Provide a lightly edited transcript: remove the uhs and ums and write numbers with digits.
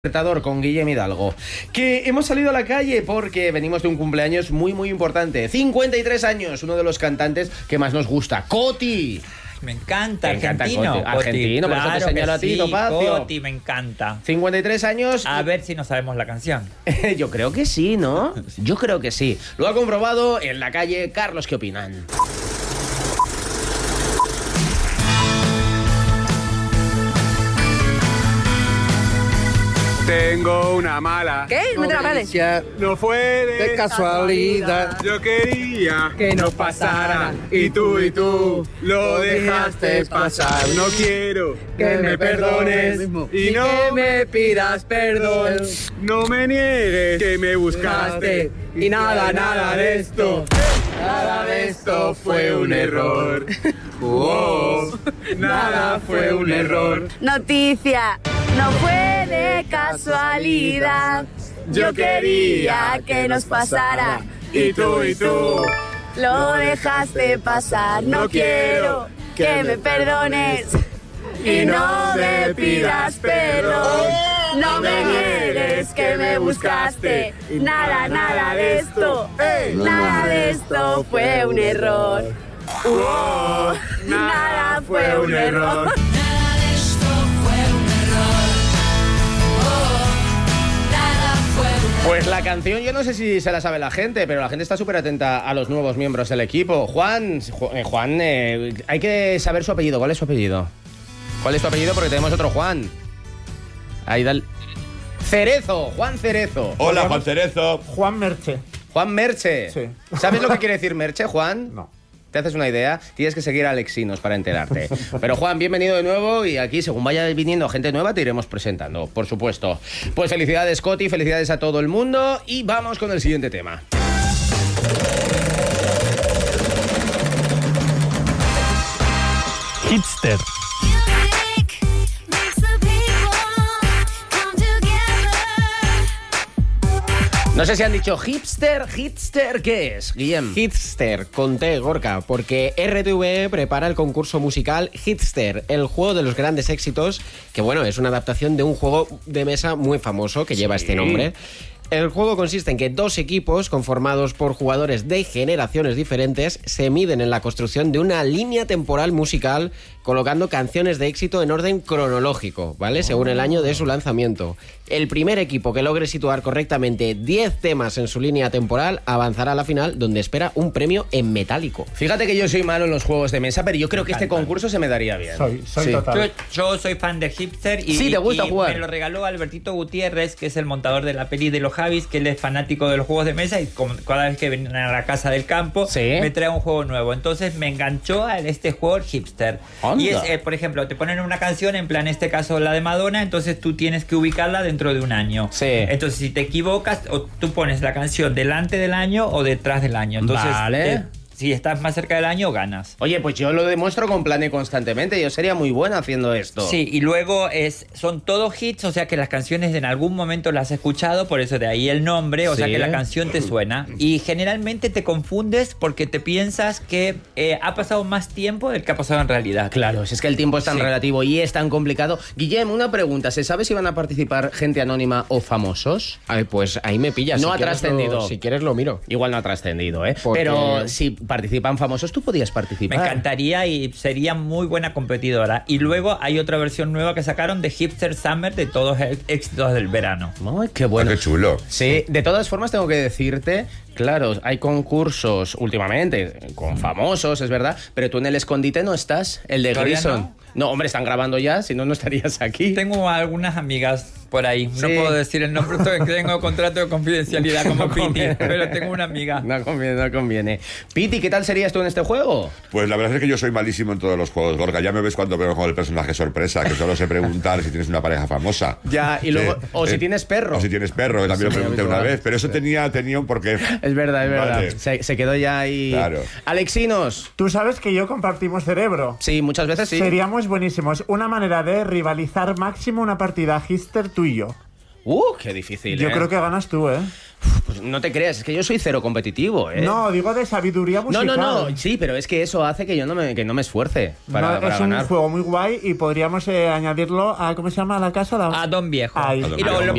Despertador con Guillem Hidalgo, que hemos salido a la calle porque venimos de un cumpleaños muy importante, 53 años, uno de los cantantes que más nos gusta, Coti. Me encanta, argentino. Coti. Argentino, por eso te señalo a ti, Topacio. Coti, me encanta. 53 años. A ver si no sabemos la canción. Yo creo que sí, ¿no? Yo creo que sí. Lo ha comprobado en la calle. Carlos, ¿qué opinan? Tengo una mala. ¿Qué? No te la pares. No fue de casualidad. Yo quería Que no pasara. y tú lo dejaste pasar. No quiero Que me perdones y no que me pidas perdón. No me niegues que me buscaste Y nada de esto. Nada de esto fue un error. Nada fue un error. Noticia, no fue de casualidad. Yo quería que nos pasara Y tú lo dejaste pasar. No quiero que me perdones y no me pidas perdón. No me niegues que me buscaste. Nada de esto. Nada de esto fue un error. Nada fue un error. Pues la canción, yo no sé si se la sabe la gente, pero la gente está súper atenta a los nuevos miembros del equipo. Juan, hay que saber su apellido. ¿Cuál es su apellido? ¿Cuál es tu apellido? Porque tenemos otro Juan. Ahí da el... Cerezo, Juan Cerezo. Hola, Juan Cerezo. Juan Merche. Juan Merche. Sí. ¿Sabes lo que quiere decir Merche, Juan? No. ¿Te haces una idea? Tienes que seguir a Alexinos para enterarte. Pero Juan, bienvenido de nuevo y aquí, según vaya viniendo gente nueva, te iremos presentando, por supuesto. Pues felicidades, Coti, felicidades a todo el mundo y vamos con el siguiente tema. Hipster. No sé si han dicho hipster, ¿qué es, Guillem? Hipster, con T, Gorka, porque RTVE prepara el concurso musical Hipster, el juego de los grandes éxitos, que bueno, es una adaptación de un juego de mesa muy famoso que lleva este nombre. El juego consiste en que dos equipos conformados por jugadores de generaciones diferentes se miden en la construcción de una línea temporal musical colocando canciones de éxito en orden cronológico, ¿vale? Según el año de su lanzamiento. El primer equipo que logre situar correctamente 10 temas en su línea temporal avanzará a la final, donde espera un premio en metálico. Fíjate que yo soy malo en los juegos de mesa, pero yo creo que este concurso se me daría bien. Soy Sí. total. Yo soy fan de Hipster y, Sí, te gusta y jugar. me lo regaló Albertito Gutiérrez, que es el montador de la peli de los Javis, que él es fanático de los juegos de mesa y cada vez que vienen a la casa del campo Sí. me trae un juego nuevo. Entonces me enganchó a este juego Hipster. Anda. Y es, por ejemplo, te ponen una canción, en plan, en este caso la de Madonna, entonces tú tienes que ubicarla dentro de un año. Sí. Entonces si te equivocas, o tú pones la canción delante del año o detrás del año. Entonces, Vale. si estás más cerca del año, ganas. Oye, pues yo lo demuestro con Plane constantemente. Yo sería muy buena haciendo esto. Sí, y luego son todos hits, o sea que las canciones en algún momento las has escuchado, por eso de ahí el nombre, o sea Sí. que la canción te suena. Y generalmente te confundes porque te piensas que ha pasado más tiempo del que ha pasado en realidad. Claro, si es que el tiempo es tan Sí. relativo y es tan complicado. Guillem, una pregunta. ¿Se sabe si van a participar gente anónima o famosos? Ay, pues ahí me pillas. No ha quieres trascendido. Si quieres lo miro. Igual no ha trascendido, ¿eh? Porque- Pero si participan famosos, tú podías Me participar. encantaría y sería muy buena competidora. Y luego hay otra versión nueva que sacaron de Hipster Summer de todos los éxitos del verano. Ay, qué bueno. Qué chulo. Sí, de todas formas tengo que decirte, claro, hay concursos últimamente con famosos, es verdad, pero tú en el escondite no estás, el de ¿Todavía Grison. No, hombre, están grabando ya, si no, no estarías aquí. Tengo algunas amigas por ahí. No Sí. puedo decir el nombre, tengo contrato de confidencialidad como No Piti, conviene. pero tengo una amiga. No conviene, no conviene. Piti, ¿qué tal serías tú en este juego? Pues la verdad es que yo soy malísimo en todos los juegos, Gorka. Ya me ves cuando veo con el personaje sorpresa, que solo sé preguntar si tienes una pareja famosa. Ya, y luego, o si tienes perro. O si tienes perro, que también Sí, lo pregunté habitual. una vez. Pero eso tenía un porqué. Es verdad, es verdad. Vale. Se quedó ya ahí. Claro. Alexinos. Tú sabes que yo compartimos cerebro. Sí, muchas veces sí. Seríamos buenísimos. Una manera de rivalizar máximo una partida Hipster tú y yo. Qué difícil, Yo ¿eh? creo que ganas tú, ¿eh? Pues no te creas, es que yo soy cero competitivo, ¿eh? No, digo de sabiduría musical. No, sí, pero es que eso hace que yo no me esfuerce para es ganar. un juego muy guay y podríamos añadirlo a, ¿cómo se llama la casa? A Don Viejo. Ahí. Y luego lo